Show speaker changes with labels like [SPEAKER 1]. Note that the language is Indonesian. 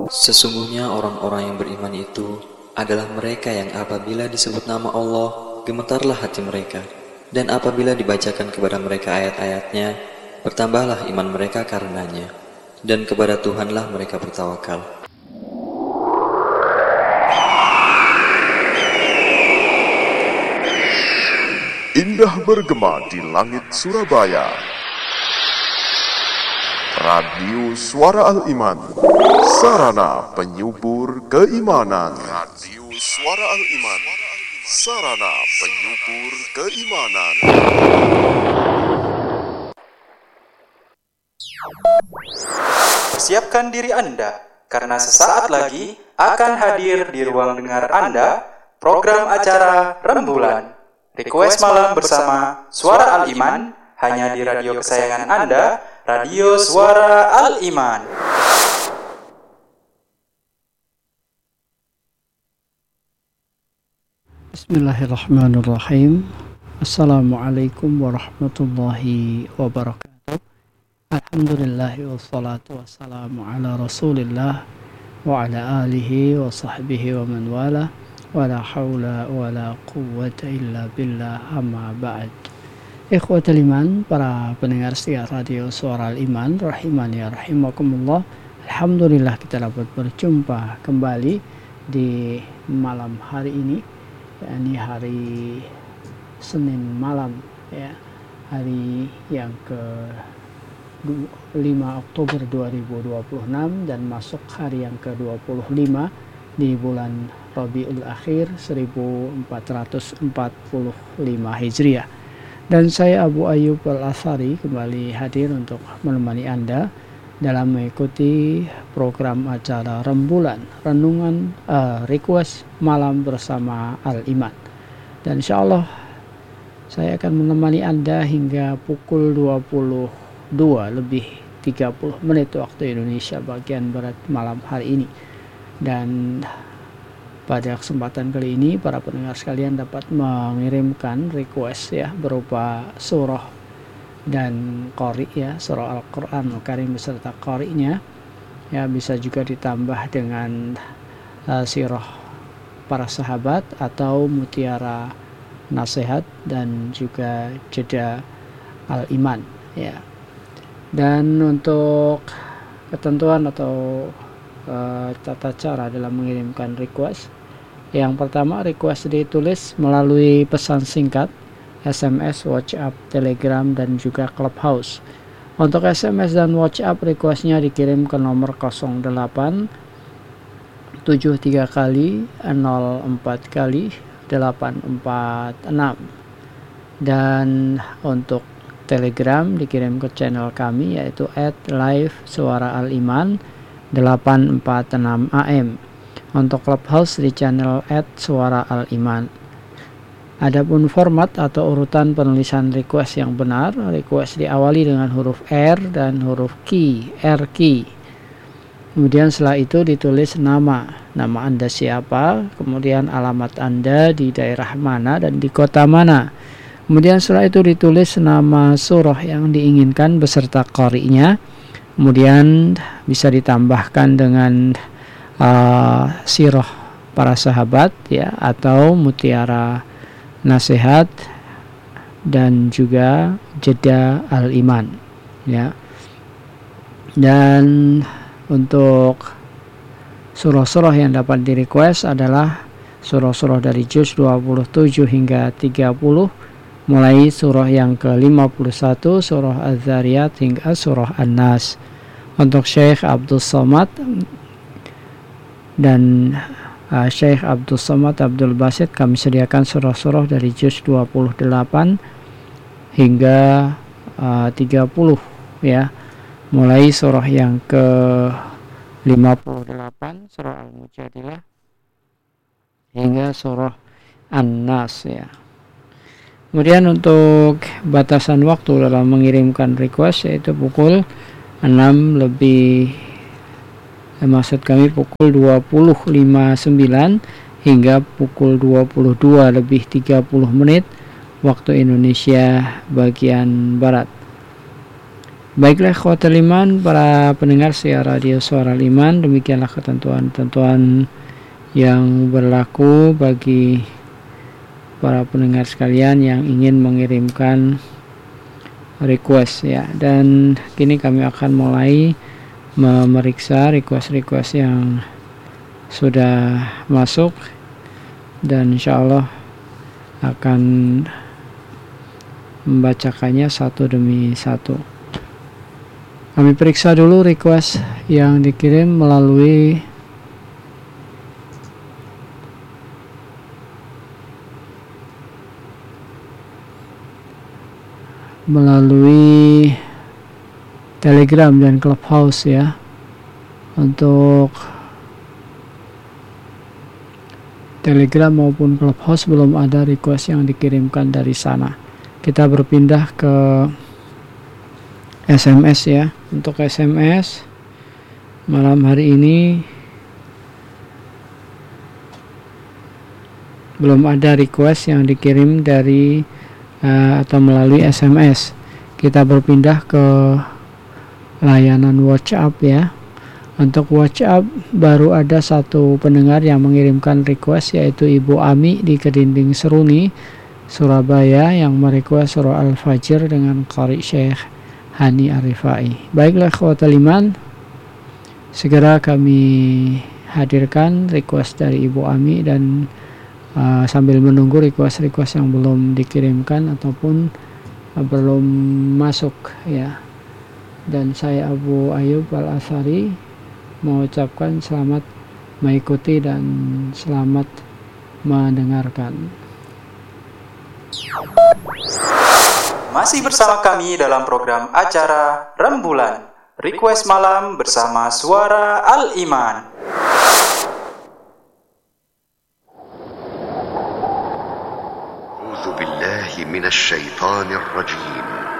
[SPEAKER 1] Sesungguhnya orang-orang yang beriman itu adalah mereka yang apabila disebut nama Allah, gemetarlah hati mereka, dan apabila dibacakan kepada mereka ayat-ayatnya, bertambahlah iman mereka karenanya, dan kepada Tuhanlah mereka bertawakal.
[SPEAKER 2] Indah bergema di langit Surabaya. Radio Suara Al-Iman, sarana penyubur keimanan. Radio Suara Al-Iman, sarana penyubur keimanan.
[SPEAKER 3] Persiapkan diri Anda, karena sesaat lagi akan hadir di ruang dengar Anda program acara Rembulan. Request malam bersama Suara Al-Iman, hanya di radio kesayangan Anda, Radio Suara Al-Iman.
[SPEAKER 4] Bismillahirrahmanirrahim. Assalamualaikum warahmatullahi wabarakatuh. Alhamdulillah wassalatu wassalamu ala rasulillah wa ala alihi wa sahbihi wa man wala wa la hawla wa la quwwata illa billah, amma ba'd. Ikhwatul iman, para pendengar setia radio Suara Al-Iman, rahimani ya rahimakumullah. Alhamdulillah kita dapat berjumpa kembali di malam hari ini, yakni hari Senin malam, ya, hari yang ke 5 Oktober 2026 dan masuk hari yang ke-25 di bulan Rabiul Akhir 1445 Hijriah. Dan saya Abu Ayyub Al-Athari kembali hadir untuk menemani Anda dalam mengikuti program acara Rembulan, renungan request malam bersama Al-Iman. Dan insya Allah saya akan menemani Anda hingga pukul 22:30 waktu Indonesia bagian barat malam hari ini. Dan pada kesempatan kali ini para pendengar sekalian dapat mengirimkan request, ya, berupa surah dan qari, ya, surah Al-Quran Al-Karim beserta qari'nya, ya, bisa juga ditambah dengan sirah para sahabat atau mutiara nasihat dan juga jeda Al-Iman, ya. Dan untuk ketentuan atau tata cara dalam mengirimkan request, yang pertama, request ditulis melalui pesan singkat, SMS, WhatsApp, Telegram, dan juga Clubhouse. Untuk SMS dan WhatsApp, requestnya dikirim ke nomor 08 73 kali 04 kali 846. Dan untuk Telegram dikirim ke channel kami, yaitu @live_suara_al-iman 846 AM. Untuk Clubhouse di channel @suara al-iman. Adapun format atau urutan penulisan request yang benar, request diawali dengan huruf R dan huruf key, R key. Kemudian setelah itu ditulis nama Anda siapa, kemudian alamat Anda di daerah mana dan di kota mana. Kemudian setelah itu ditulis nama surah yang diinginkan beserta qari'nya. Kemudian bisa ditambahkan dengan sirah para sahabat, ya, atau mutiara nasihat dan juga jeda Al-Iman, ya. Dan untuk surah-surah yang dapat di request adalah surah-surah dari juz 27 hingga 30, mulai surah yang ke-51 surah Az-Zariyat hingga surah An-Nas. Untuk Syekh Abdul Somad dan Syekh Abdul Somad Abdul Basit, kami sediakan surah-surah dari juz 28 hingga 30, ya, mulai surah yang ke 58 surah Al-Mujadilah hingga surah An-Nas, ya. Kemudian untuk batasan waktu dalam mengirimkan request yaitu pukul 6 lebih, maksud kami pukul 20.59 hingga pukul 22:30 waktu Indonesia bagian barat. Baiklah ikhwatul iman, para pendengar siar radio Suara Al-Iman, demikianlah ketentuan-ketentuan yang berlaku bagi para pendengar sekalian yang ingin mengirimkan request ya. Dan kini kami akan mulai memeriksa request-request yang sudah masuk, dan insyaallah akan membacakannya satu demi satu. Kami periksa dulu request yang dikirim melalui Telegram dan Clubhouse ya. Untuk Telegram maupun Clubhouse belum ada request yang dikirimkan dari sana. Kita berpindah ke SMS ya. Untuk SMS malam hari ini belum ada request yang dikirim dari atau melalui SMS. Kita berpindah ke layanan WhatsApp ya. Untuk WhatsApp baru ada satu pendengar yang mengirimkan request, yaitu Ibu Ami di Kedinding Seruni, Surabaya, yang merequest surah Al-Fajr dengan Qari Syekh Hani Arifai. Baiklah ikhwatul iman, segera kami hadirkan request dari Ibu Ami, dan sambil menunggu request-request yang belum dikirimkan ataupun belum masuk ya. Dan saya Abu Ayub Al-Asari mengucapkan selamat mengikuti dan selamat mendengarkan.
[SPEAKER 3] Masih bersama kami dalam program acara Rembulan, Request Malam bersama Suara Al-Iman.
[SPEAKER 5] أعوذ بالله من الشيطان الرجيم